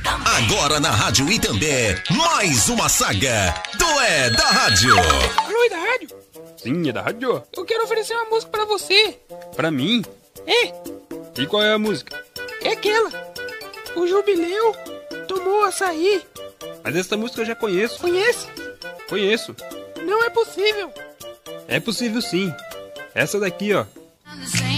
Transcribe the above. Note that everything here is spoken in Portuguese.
Agora na Rádio Itambé, mais uma saga do É da Rádio. Alô, é da rádio? Sim, é da rádio. Eu quero oferecer uma música pra você. Pra mim? É, E qual é a música? é aquela. O Jubileu tomou açaí. Mas essa música eu já conheço. Conhece? Conheço. Não é possível. É possível sim. Essa daqui, ó.